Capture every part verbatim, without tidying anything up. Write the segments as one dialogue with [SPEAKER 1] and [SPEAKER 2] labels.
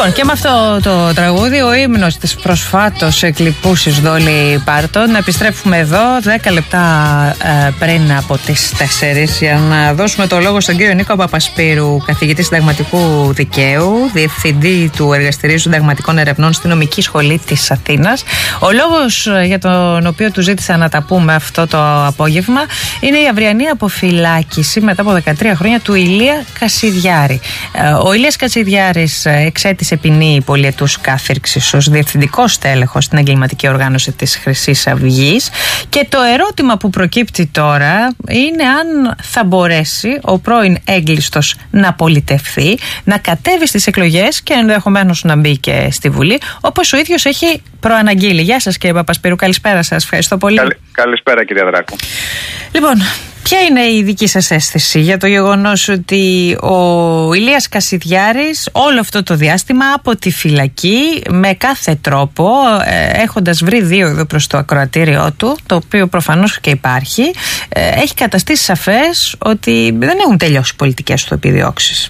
[SPEAKER 1] Λοιπόν, και με αυτό το τραγούδι, ο ύμνος της προσφάτως εκλειπούσης Ντόλι Πάρτον, να επιστρέφουμε εδώ δέκα λεπτά ε, πριν από τις τέσσερις για να δώσουμε το λόγο στον κύριο Νίκο Παπασπύρου, καθηγητή συνταγματικού δικαίου, διευθυντή του Εργαστηρίου Συνταγματικών Ερευνών στη Νομική Σχολή της Αθήνας. Ο λόγος για τον οποίο του ζήτησα να τα πούμε αυτό το απόγευμα είναι η αυριανή αποφυλάκηση μετά από δεκατρία χρόνια του Ηλία Κασιδιάρη. Ο Ηλίας Κασιδιάρης εξέτησε ποινή πολυετούς κάθυρξης ως διευθυντικός τέλεχος στην εγκληματική οργάνωση της Χρυσής Αυγής, και το ερώτημα που προκύπτει τώρα είναι αν θα μπορέσει ο πρώην έγκλειστος να πολιτευθεί, να κατέβει στις εκλογές και ενδεχομένως να μπει και στη Βουλή, όπως ο ίδιος έχει προαναγγείλει. Γεια σας κύριε Παπασπύρου, καλησπέρα σας, ευχαριστώ πολύ.
[SPEAKER 2] Καλ, καλησπέρα κυρία Δράκου.
[SPEAKER 1] Λοιπόν, ποια είναι η δική σας αίσθηση για το γεγονός ότι ο Ηλίας Κασιδιάρης όλο αυτό το διάστημα από τη φυλακή με κάθε τρόπο, ε, έχοντας βρει δίωδο προς το ακροατήριό του, το οποίο προφανώς και υπάρχει, ε, έχει καταστήσει σαφές ότι δεν έχουν τελειώσει οι πολιτικές του επιδιώξεις?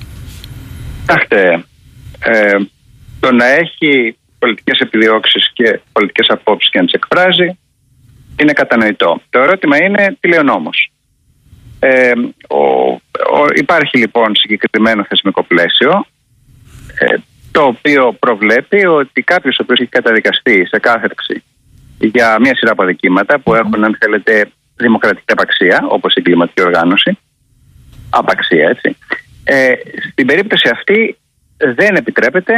[SPEAKER 2] Κοιτάξτε, ε, το να έχει πολιτικές επιδιώξεις και πολιτικές απόψεις και να τις εκφράζει είναι κατανοητό. Το ερώτημα είναι τι λέει ο νόμος. Ε, ο, ο, υπάρχει λοιπόν συγκεκριμένο θεσμικό πλαίσιο, ε, το οποίο προβλέπει ότι κάποιος ο οποίος έχει καταδικαστεί σε κάθερξη για μια σειρά από αδικήματα που έχουν, αν θέλετε, δημοκρατική απαξία, όπως η εγκληματική οργάνωση, απαξία έτσι, ε, στην περίπτωση αυτή δεν επιτρέπεται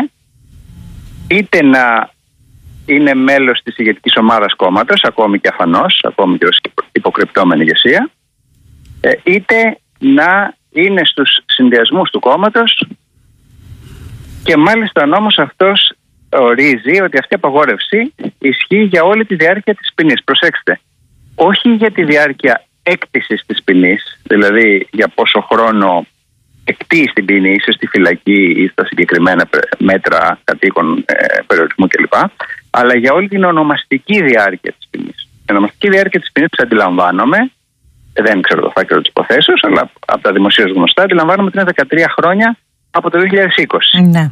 [SPEAKER 2] είτε να είναι μέλος της ηγετικής ομάδας κόμματος, ακόμη και αφανώς, ακόμη και ως υποκρυπτόμενη ηγεσία, είτε να είναι στους συνδυασμούς του κόμματος, και μάλιστα ο νόμος αυτός ορίζει ότι αυτή η απαγόρευση ισχύει για όλη τη διάρκεια της ποινής. Προσέξτε, όχι για τη διάρκεια έκτησης της ποινής, δηλαδή για πόσο χρόνο εκτεί στην ποινή, ίσως στη φυλακή ή στα συγκεκριμένα μέτρα κατοίκων, ε, περιορισμού κλπ. Αλλά για όλη την ονομαστική διάρκεια της ποινής. Η ονομαστική διάρκεια της ποινής, αντιλαμβάνομαι, δεν ξέρω το φάκελο της υποθέσεως, αλλά από τα δημοσίως γνωστά, αντιλαμβάνομαι ότι είναι δεκατρία χρόνια από το δύο χιλιάδες είκοσι.
[SPEAKER 1] Ναι.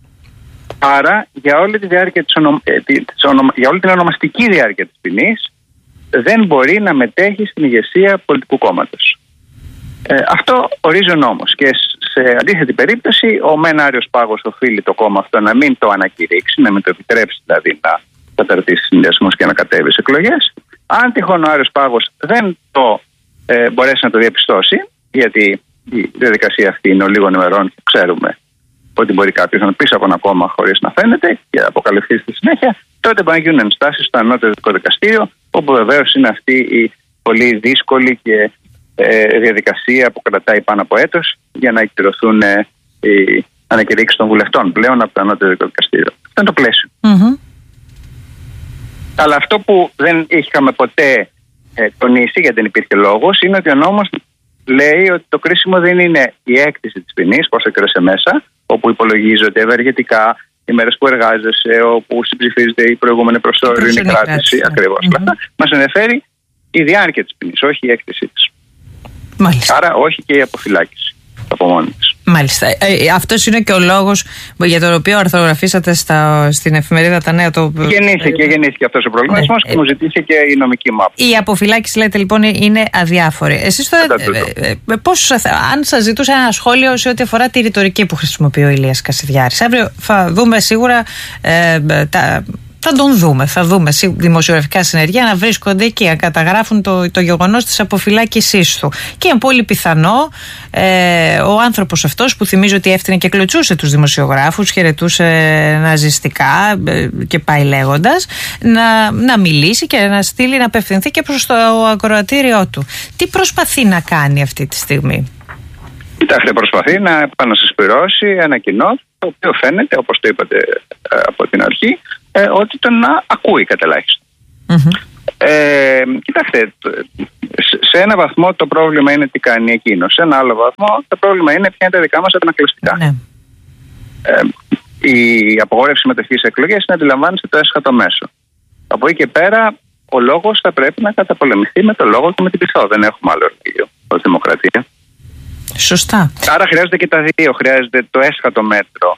[SPEAKER 2] Άρα για όλη, τη διάρκεια της ονο... της ονο... για όλη την ονομαστική διάρκεια της ποινής δεν μπορεί να μετέχει στην ηγεσία πολιτικού κόμματος. Ε, αυτό ορίζει ο νόμος, και σε αντίθετη περίπτωση ο μεν Άριος Πάγος οφείλει το κόμμα αυτό να μην το ανακηρύξει, να μην το επιτρέψει δηλαδή να καταρτήσει συνδυασμούς και να κατέβει σε εκλογές. Αν τυχόν ο Άριος Πάγος δεν το ε, μπορέσει να το διαπιστώσει, γιατί η διαδικασία αυτή είναι ολίγων ημερών και ξέρουμε ότι μπορεί κάποιος να είναι πίσω από ένα κόμμα χωρίς να φαίνεται και να αποκαλυφθεί στη συνέχεια, τότε μπορεί να γίνουν ενστάσεις στο ανώτερο δικαστήριο, όπου βεβαίως είναι αυτή η πολύ δύσκολη και ε, διαδικασία που κρατάει πάνω από έτος για να εκπληρωθούν ε, οι ανακηρύξεις των βουλευτών πλέον από το ανώτερο δικαστήριο. Αυτό είναι το πλαίσιο. Mm-hmm. Αλλά αυτό που δεν είχαμε ποτέ ε, τονίσει, γιατί δεν υπήρχε λόγος, είναι ότι ο νόμος λέει ότι το κρίσιμο δεν είναι η έκτηση της ποινής, πόσο καιρό σε μέσα, όπου υπολογίζονται ευεργετικά οι μέρες που εργάζεσαι, όπου συμψηφίζεται η προηγούμενη προσωρινή κράτηση, ακριβώς. Mm-hmm. Μας ενδιαφέρει η διάρκεια της ποινής, όχι η έκτησή της.
[SPEAKER 1] Μάλιστα.
[SPEAKER 2] Άρα όχι και η αποφυλάκηση από μόνη της.
[SPEAKER 1] Μάλιστα. Ε, αυτός είναι και ο λόγος για τον οποίο αρθρογραφήσατε στα, στην εφημερίδα Τα Νέα. Το...
[SPEAKER 2] Γεννήθηκε, γεννήθηκε αυτός ο προβληματισμός, ναι, και μου ζητήθηκε η νομική μου άποψη.
[SPEAKER 1] Η αποφυλάκηση, λέτε λοιπόν, είναι αδιάφορη. Εσείς θα, ε, ε, πώς, αν σας ζητούσα ένα σχόλιο σε ό,τι αφορά τη ρητορική που χρησιμοποιεί ο Ηλίας Κασιδιάρης, αύριο θα δούμε σίγουρα ε, τα. Θα τον δούμε, θα δούμε δημοσιογραφικά συνεργεία να βρίσκονται εκεί, να καταγράφουν το, το γεγονός της αποφυλάκησής του. Και είναι πολύ πιθανό ε, ο άνθρωπος αυτός, που θυμίζω ότι έφτιανε και κλωτσούσε τους δημοσιογράφους, χαιρετούσε ναζιστικά ε, και πάει λέγοντας, να, να μιλήσει και να στείλει, να απευθυνθεί και προς το ακροατήριό του. Τι προσπαθεί να κάνει αυτή τη στιγμή?
[SPEAKER 2] Κοιτάξτε, προσπαθεί να επανασυσπυρώσει ένα κοινό, το οποίο φαίνεται, όπως το είπατε ε, από την αρχή, Ε, ότι τον ακούει κατά ελάχιστον. Mm-hmm. Ε, κοιτάξτε, σε ένα βαθμό το πρόβλημα είναι τι κάνει εκείνος. Σε ένα άλλο βαθμό το πρόβλημα είναι ποια είναι τα δικά μας ανακλαστικά. Mm-hmm. Ε, η απογόρευση συμμετοχής σε εκλογές είναι, αντιλαμβάνεστε, το έσχατο μέσο. Από εκεί και πέρα ο λόγος θα πρέπει να καταπολεμηθεί με το λόγο και με την πειθό. Δεν έχουμε άλλο εργαλείο ως δημοκρατία.
[SPEAKER 1] Σωστά.
[SPEAKER 2] Άρα χρειάζεται και τα δύο. Χρειάζεται το έσχατο μέτρο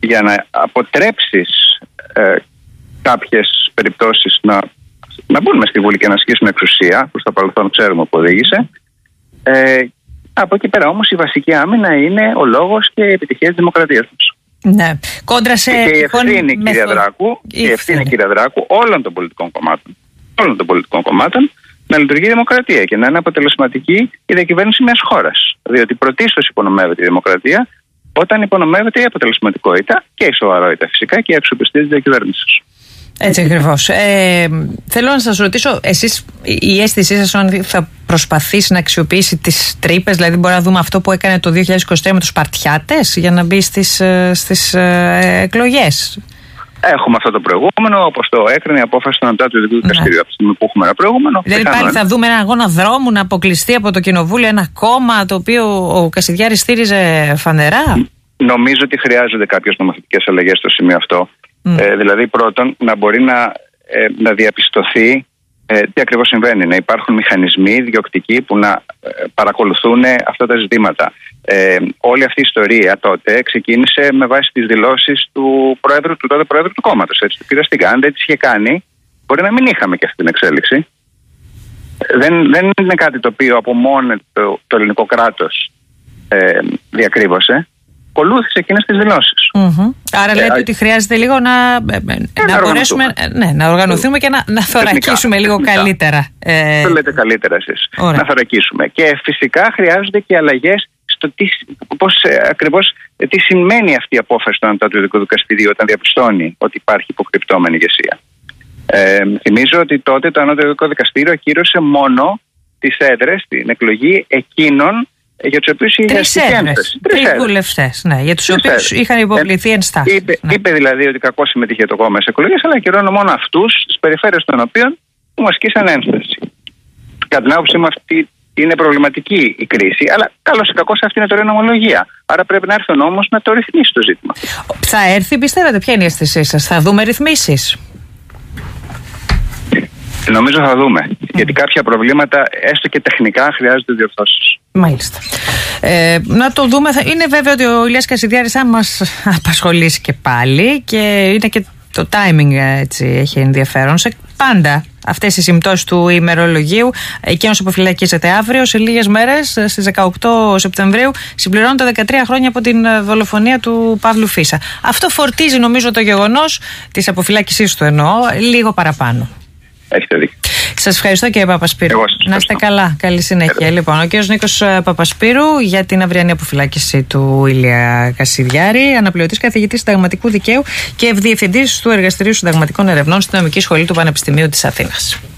[SPEAKER 2] για να αποτρέψεις ε, κάποιες περιπτώσεις να, να μπουν μες στη Βουλή και να ασκήσουν εξουσία, που στο παρελθόν ξέρουμε που οδήγησε. Ε, από εκεί πέρα όμως η βασική άμυνα είναι ο λόγος και η επιτυχία της δημοκρατίας μας.
[SPEAKER 1] Ναι. Κόντρα σε...
[SPEAKER 2] Και η ευθύνη, με... κυρία Δράκου, η ευθύνη, κυρία Δράκου, όλων των πολιτικών κομμάτων, όλων των πολιτικών κομμάτων να λειτουργεί η δημοκρατία και να είναι αποτελεσματική η διακυβέρνηση μιας χώρας. Διότι πρωτίστως υπονομεύεται η δημοκρατία όταν υπονομεύεται η αποτελεσματικότητα και η σοβαρότητα φυσικά και η αξιοπιστία της διακυβέρνησης.
[SPEAKER 1] Έτσι ακριβώς. Ε, θέλω να σας ρωτήσω, εσείς η αίσθησή σας αν θα προσπαθήσει να αξιοποιήσει τις τρύπες, δηλαδή μπορεί να δούμε αυτό που έκανε το δύο χιλιάδες είκοσι τρία με τους Σπαρτιάτες για να μπει στις, στις ε, εκλογές. Έχουμε αυτό το προηγούμενο, όπως το έκρινε η απόφαση του Ανώτατου Ειδικού Δικαστηρίου. Από τη στιγμή που έχουμε ένα προηγούμενο. Δηλαδή πάλι θα δούμε ένα αγώνα δρόμου να αποκλειστεί από το Κοινοβούλιο ένα κόμμα το οποίο ο Κασιδιάρης στήριζε φανερά. Νομίζω ότι χρειάζονται κάποιες νομοθετικές αλλαγές στο σημείο αυτό. Mm. Ε, δηλαδή, πρώτον, να μπορεί να, ε, να διαπιστωθεί ε, τι ακριβώς συμβαίνει. Να υπάρχουν μηχανισμοί διοκτικοί που να ε, παρακολουθούν αυτά τα ζητήματα. Ε, όλη αυτή η ιστορία τότε ξεκίνησε με βάση τις δηλώσεις του, προέδρου, του τότε Προέδρου του κόμματος. Έτσι, του κ. Στιγκάν, δεν τις είχε κάνει. Μπορεί να μην είχαμε και αυτή την εξέλιξη. Δεν, δεν είναι κάτι το οποίο από μόνο το, το ελληνικό κράτος ε, διακρύβωσε. Ακολούθησε εκείνες τις δηλώσεις. Mm-hmm. Άρα λέτε ε, ότι χρειάζεται λίγο να, ε, να, να μπορέσουμε ναι, να οργανωθούμε και να, να θωρακίσουμε λίγο τεχνικά. Καλύτερα. Ε... Το λέτε καλύτερα εσείς. Ωραία. Να θωρακίσουμε. Και φυσικά χρειάζονται και αλλαγές στο τι, πώς, ε, ακριβώς ε, τι σημαίνει αυτή η απόφαση του Ανώτατου Ειδικού Δικαστηρίου όταν διαπιστώνει ότι υπάρχει υποκρυπτόμενη ηγεσία. Ε, θυμίζω ότι τότε το Ανώτατο Ειδικό Δικαστήριο ακύρωσε μόνο τις έδρες, την εκλογή εκείνων για τους οποίους είχε ασκηθεί ένσταση. Τρεις βουλευτές, ναι, για τους οποίους είχαν υποβληθεί ενστάσεις. Είπε, ναι. είπε δηλαδή ότι κακώς συμμετείχε το κόμμα σε εκλογές, αλλά ακυρώνω μόνο αυτούς στις περιφέρειες των οποίων μου ασκήσαν ένσταση. Κατά την άποψή μου, αυτή είναι προβληματική η κρίση, αλλά καλώς ή κακώς αυτή είναι τώρα η νομολογία. Άρα πρέπει να έρθει ο νόμος να το ρυθμίσει το ζήτημα. Θα έρθει, πιστεύετε, ποια είναι η αίσθησή σας, θα δούμε ρυθμίσεις? Νομίζω θα δούμε. Mm. Γιατί κάποια προβλήματα, έστω και τεχνικά, χρειάζονται διορθώσεις. Μάλιστα. Ε, να το δούμε. Είναι βέβαιο ότι ο Ηλίας Κασιδιάρης θα μας απασχολήσει και πάλι και είναι και το timing έτσι, έχει ενδιαφέρον. Σε πάντα αυτές οι συμπτώσεις του ημερολογίου, εκείνος αποφυλακίζεται αύριο. Σε λίγες μέρες, στις δεκαοκτώ Σεπτεμβρίου, συμπληρώνονται δεκατρία χρόνια από την δολοφονία του Παύλου Φίσα. Αυτό φορτίζει, νομίζω, το γεγονός της αποφυλάκησής του, εννοώ, λίγο παραπάνω. Έχετε δίκιο. Σας ευχαριστώ, κύριε Παπασπύρου. Να είστε καλά. Καλή συνέχεια. Έχετε. Λοιπόν, ο κύριος Νίκος Παπασπύρου για την αυριανή αποφυλάκηση του Ηλία Κασιδιάρη, αναπληρωτής καθηγητής συνταγματικού δικαίου και διευθυντής του Εργαστηρίου Συνταγματικών Ερευνών στην Νομική Σχολή του Πανεπιστημίου της Αθήνας.